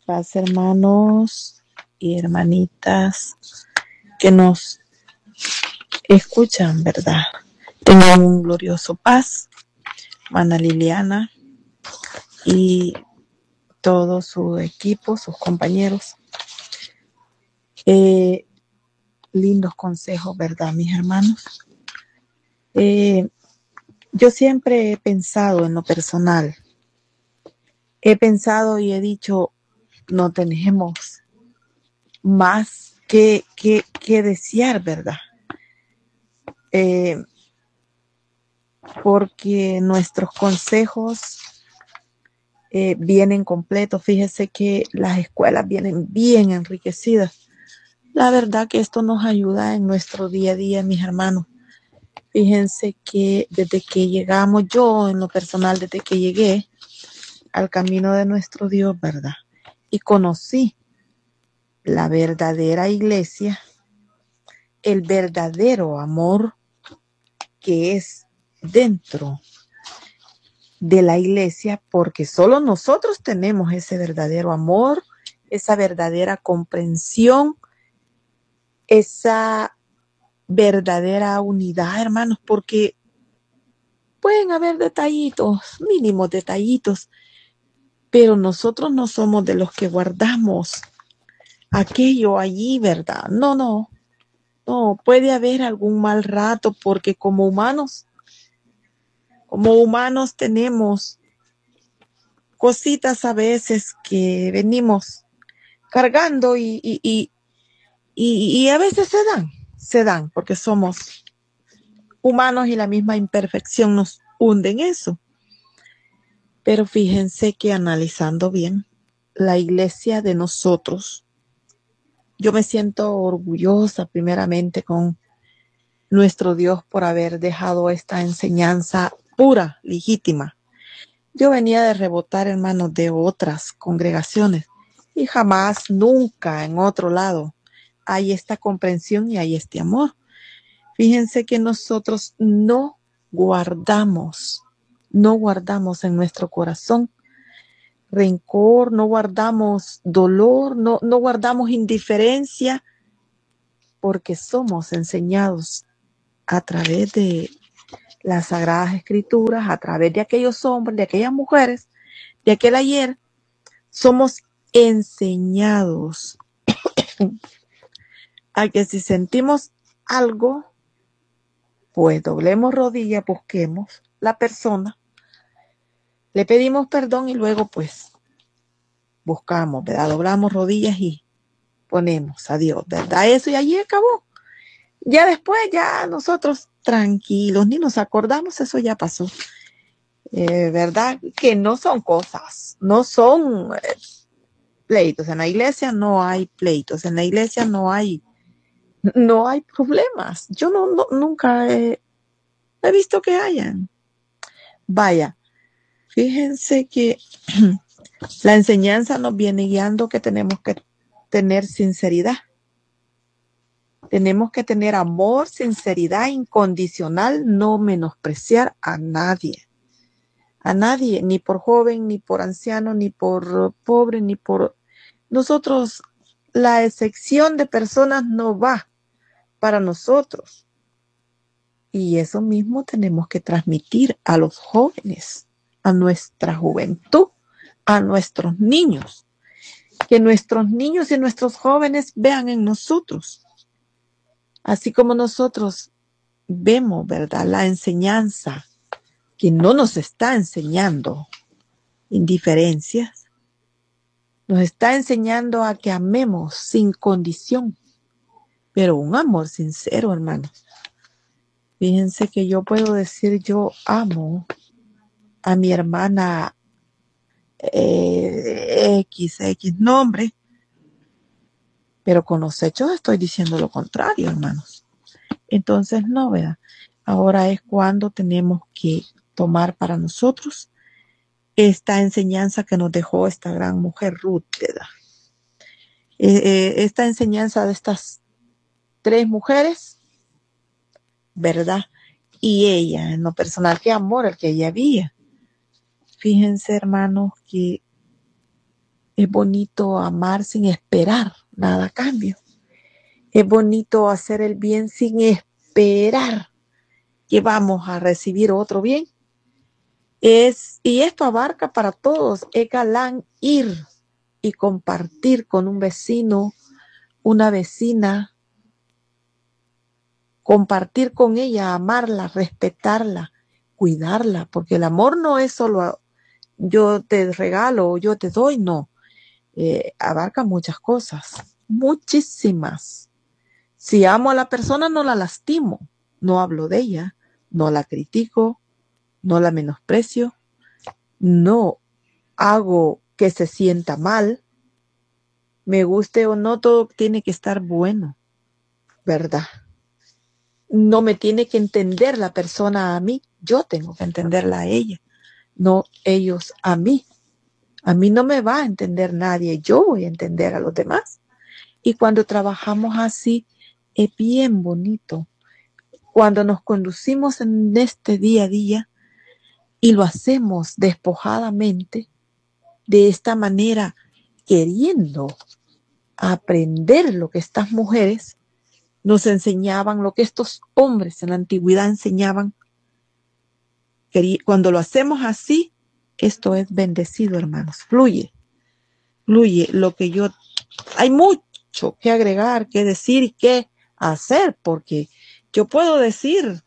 Paz, hermanos y hermanitas que nos escuchan, ¿verdad? Tengan un glorioso paz, hermana Liliana y todo su equipo, sus compañeros. Lindos consejos, ¿verdad, mis hermanos? Yo siempre he pensado en lo personal. He pensado y he dicho, no tenemos más que desear, ¿verdad? Porque nuestros consejos vienen completos. Fíjese que las escuelas vienen bien enriquecidas. La verdad que esto nos ayuda en nuestro día a día, mis hermanos. Fíjense que desde que llegamos, yo en lo personal, desde que llegué al camino de nuestro Dios, ¿verdad? Y conocí la verdadera iglesia, el verdadero amor que es dentro de la iglesia, porque solo nosotros tenemos ese verdadero amor, esa verdadera comprensión, esa verdadera unidad, hermanos, porque pueden haber detallitos, mínimos detallitos, pero nosotros no somos de los que guardamos aquello allí, ¿verdad? No, puede haber algún mal rato, porque como humanos tenemos cositas a veces que venimos cargando y a veces se dan, porque somos humanos y la misma imperfección nos hunde en eso. Pero fíjense que analizando bien la iglesia de nosotros, yo me siento orgullosa primeramente con nuestro Dios por haber dejado esta enseñanza pura, legítima. Yo venía de rebotar, hermanos, de otras congregaciones y jamás, nunca en otro lado hay esta comprensión y hay este amor. Fíjense que nosotros no guardamos en nuestro corazón rencor, no guardamos dolor, no guardamos indiferencia, porque somos enseñados a través de las Sagradas Escrituras, a través de aquellos hombres, de aquellas mujeres, de aquel ayer, somos enseñados a que si sentimos algo, pues doblemos rodilla, busquemos la persona, le pedimos perdón y luego pues buscamos, ¿verdad? Doblamos rodillas y ponemos a Dios, ¿verdad? Eso y allí acabó. Ya después, ya nosotros tranquilos, ni nos acordamos, eso ya pasó. ¿Verdad? Que no son cosas, no son pleitos. En la iglesia no hay pleitos, en la iglesia no hay problemas. Yo nunca he visto que hayan. Vaya, fíjense que la enseñanza nos viene guiando que tenemos que tener sinceridad. Tenemos que tener amor, sinceridad incondicional, no menospreciar a nadie. A nadie, ni por joven, ni por anciano, ni por pobre, ni por... Nosotros, la excepción de personas no va para nosotros. Y eso mismo tenemos que transmitir a los jóvenes, a nuestra juventud, a nuestros niños. Que nuestros niños y nuestros jóvenes vean en nosotros. Así como nosotros vemos, ¿verdad?, la enseñanza que no nos está enseñando indiferencias, nos está enseñando a que amemos sin condición, pero un amor sincero, hermanos. Fíjense que yo puedo decir, yo amo a mi hermana X nombre, pero con los hechos estoy diciendo lo contrario, hermanos. Entonces, no, ¿verdad? Ahora es cuando tenemos que tomar para nosotros esta enseñanza que nos dejó esta gran mujer Ruth, ¿verdad? Esta enseñanza de estas 3 mujeres, ¿verdad? Y ella, en lo personal, qué amor el que ella había. Fíjense, hermanos, que Es bonito amar sin esperar nada a cambio. Es bonito hacer el bien sin esperar que vamos a recibir otro bien. Y esto abarca para todos. Es galán ir y compartir con un vecino, una vecina, compartir con ella, amarla, respetarla, cuidarla, porque el amor no es solo yo te regalo o yo te doy, no. Abarca muchas cosas, muchísimas. Si amo a la persona, no la lastimo, no hablo de ella, no la critico, no la menosprecio, no hago que se sienta mal. Me guste o no, todo tiene que estar bueno, ¿verdad? No me tiene que entender la persona a mí, yo tengo que entenderla a ella, no ellos a mí. A mí no me va a entender nadie, yo voy a entender a los demás. Y cuando trabajamos así, es bien bonito. Cuando nos conducimos en este día a día y lo hacemos despojadamente, de esta manera, queriendo aprender lo que estas mujeres nos enseñaban, lo que estos hombres en la antigüedad enseñaban. Cuando lo hacemos así, esto es bendecido, hermanos. Fluye lo que yo... Hay mucho que agregar, que decir y que hacer, porque yo puedo decir,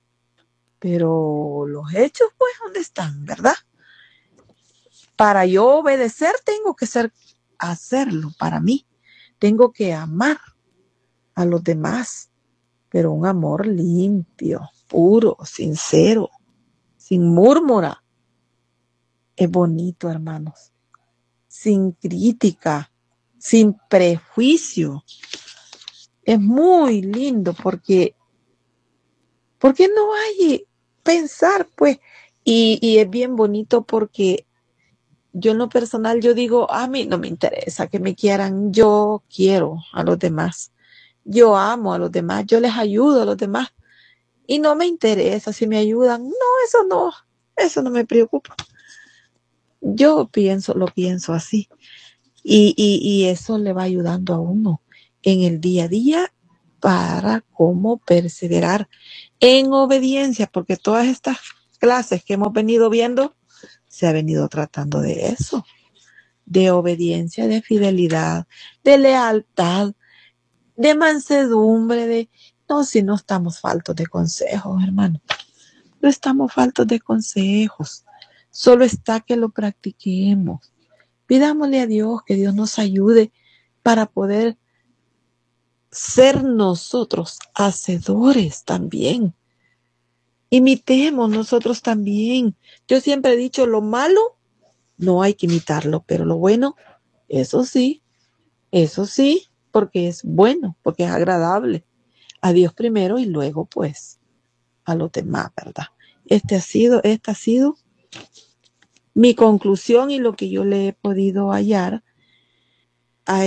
pero los hechos, pues, ¿dónde están, verdad? Para yo obedecer, tengo que hacerlo para mí. Tengo que amar a los demás, pero un amor limpio, puro, sincero, sin murmura. Es bonito, hermanos. Sin crítica, sin prejuicio. Es muy lindo porque no hay pensar, pues. Y es bien bonito porque yo en lo personal, yo digo, a mí no me interesa que me quieran, yo quiero a los demás. Yo amo a los demás, yo les ayudo a los demás. Y no me interesa si me ayudan. No, eso no me preocupa. Yo lo pienso así. Y eso le va ayudando a uno en el día a día para cómo perseverar en obediencia, porque todas estas clases que hemos venido viendo, se ha venido tratando de eso, de obediencia, de fidelidad, de lealtad, de mansedumbre, si no estamos faltos de consejos, hermano. No estamos faltos de consejos. Solo está que lo practiquemos. Pidámosle a Dios que Dios nos ayude para poder ser nosotros hacedores también. Imitemos nosotros también. Yo siempre he dicho, lo malo no hay que imitarlo, pero lo bueno, eso sí, porque es bueno, porque es agradable. A Dios primero y luego pues a los demás, ¿verdad? Esta ha sido mi conclusión y lo que yo le he podido hallar a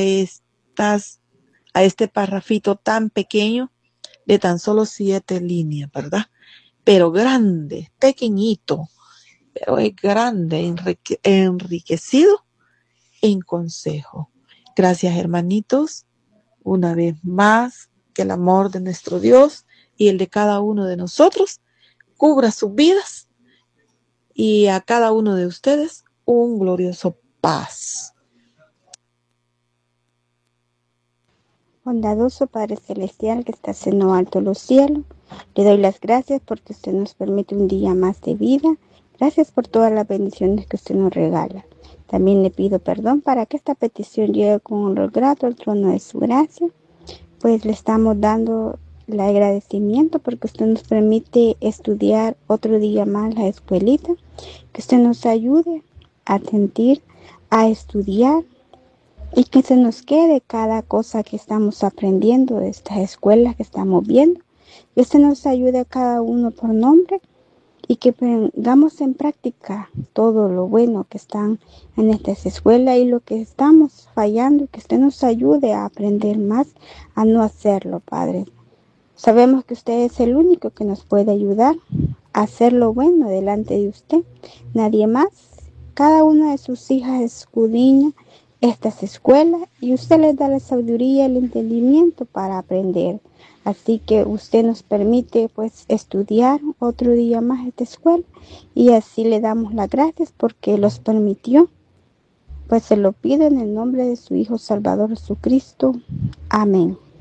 este parrafito tan pequeño de tan solo 7 líneas, ¿verdad? Pero grande, pequeñito, pero es grande, enriquecido en consejo. Gracias, hermanitos, una vez más, que el amor de nuestro Dios y el de cada uno de nosotros cubra sus vidas y a cada uno de ustedes un glorioso paz. Bondadoso Padre Celestial que estás en lo alto de los cielos, le doy las gracias porque usted nos permite un día más de vida. Gracias por todas las bendiciones que usted nos regala. También le pido perdón para que esta petición llegue con honor grato al trono de su gracia. Pues le estamos dando el agradecimiento porque usted nos permite estudiar otro día más la escuelita. Que usted nos ayude a sentir, a estudiar, y que se nos quede cada cosa que estamos aprendiendo de estas escuelas que estamos viendo. Que usted nos ayude a cada uno por nombre y que pongamos en práctica todo lo bueno que están en estas escuelas y lo que estamos fallando, que usted nos ayude a aprender más, a no hacerlo, Padre. Sabemos que usted es el único que nos puede ayudar a hacer lo bueno delante de usted. Nadie más. Cada una de sus hijas escudriña estas escuelas y usted les da la sabiduría y el entendimiento para aprender. Así que usted nos permite pues estudiar otro día más esta escuela y así le damos las gracias porque los permitió. Pues se lo pido en el nombre de su Hijo Salvador Jesucristo. Amén.